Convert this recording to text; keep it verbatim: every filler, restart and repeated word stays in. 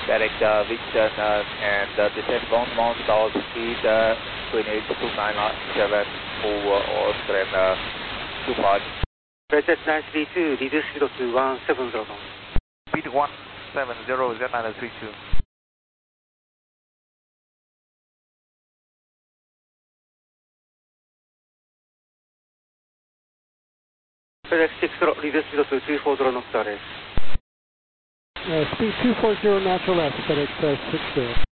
FedEx uh, Victor uh, and uh, descend one more stall speed uh, twenty-eight two nine seven over Austrian uh, two five. FedEx nine three two, reduce zero to one seven zero. Speed one seven zero, Z nine three two. FedEx six zero, reduce zero to two four zero knots. Uh, speed two four zero natural left, FedEx uh, six zero.